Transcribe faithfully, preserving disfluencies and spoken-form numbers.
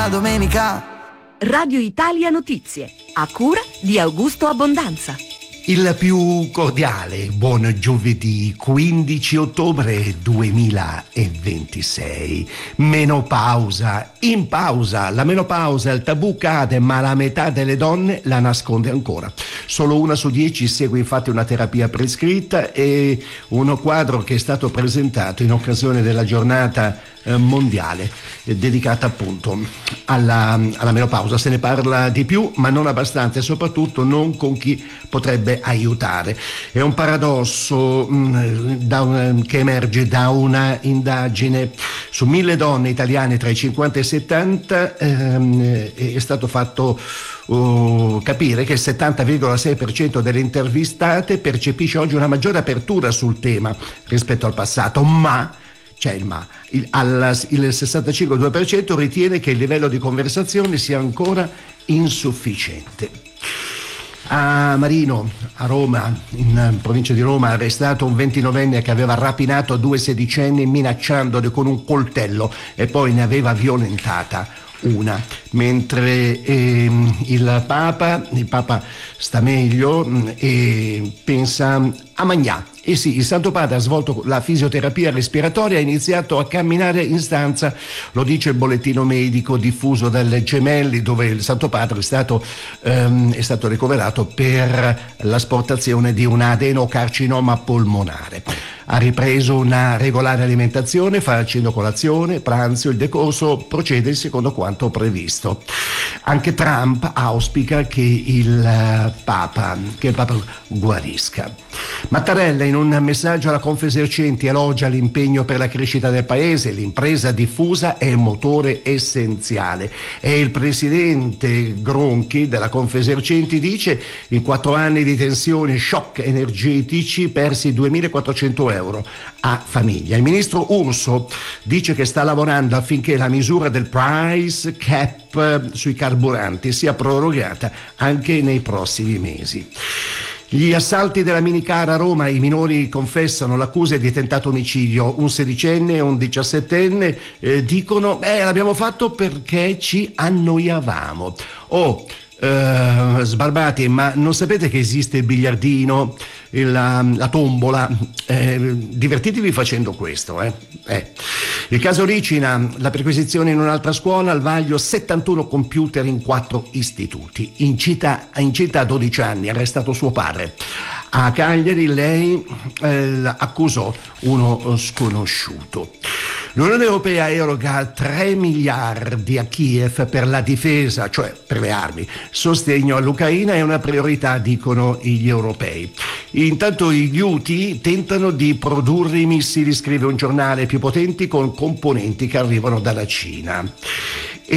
la domenica. Radio Italia Notizie, a cura di Augusto Abbondanza. Il più cordiale buon giovedì quindici ottobre duemilaventisei. Menopausa, in pausa. La menopausa, il tabù cade, ma la metà delle donne la nasconde ancora. Solo una su dieci segue infatti una terapia prescritta, e uno quadro che è stato presentato in occasione della giornata mondiale dedicata appunto alla, alla menopausa. Se ne parla di più, ma non abbastanza, e soprattutto non con chi potrebbe aiutare. È un paradosso mh, da un, che emerge da una indagine su mille donne italiane tra i cinquanta e i settanta. Ehm, è stato fatto uh, capire che il settanta virgola sei per cento delle intervistate percepisce oggi una maggiore apertura sul tema rispetto al passato, ma c'è il ma, il, alla, il sessantacinque virgola due per cento ritiene che il livello di conversazione sia ancora insufficiente. A Marino, a Roma, in provincia di Roma, arrestato un ventinovenne che aveva rapinato due sedicenni minacciandoli con un coltello e poi ne aveva violentata una. Mentre ehm, il Papa, il Papa sta meglio mh, e pensa a Magnà. E sì, il Santo Padre ha svolto la fisioterapia respiratoria, ha iniziato a camminare in stanza, lo dice il bollettino medico diffuso dalle Gemelli, dove il Santo Padre è stato, ehm, è stato ricoverato per l'asportazione di un adenocarcinoma polmonare. Ha ripreso una regolare alimentazione, facendo colazione, pranzo, il decorso procede secondo quanto previsto. Anche Trump auspica che il Papa, che il Papa guarisca. Mattarella in un messaggio alla Confesercenti elogia l'impegno per la crescita del paese. L'impresa diffusa è il motore essenziale, e il presidente Gronchi della Confesercenti dice: in quattro anni di tensione, shock energetici, persi duemilaquattrocento euro a famiglia. Il ministro Urso dice che sta lavorando affinché la misura del price cap sui carburanti sia prorogata anche nei prossimi mesi. Gli assalti della minicar a Roma, i minori confessano l'accusa di tentato omicidio, un sedicenne e un diciassettenne eh, dicono eh l'abbiamo fatto perché ci annoiavamo. Oh, eh, sbarbati, ma non sapete che esiste il biliardino, il, la, la tombola? Eh, divertitevi facendo questo. Eh. Eh. Il caso Ricina, la perquisizione in un'altra scuola, al vaglio settantuno computer in quattro istituti. Incita, incita a dodici anni, arrestato suo padre. A Cagliari lei eh, accusò uno sconosciuto. L'Unione Europea eroga tre miliardi a Kiev per la difesa, cioè per le armi. Sostegno all'Ucraina è una priorità, dicono gli europei. Intanto gli Houthi tentano di produrre i missili, scrive un giornale, più potenti con componenti che arrivano dalla Cina.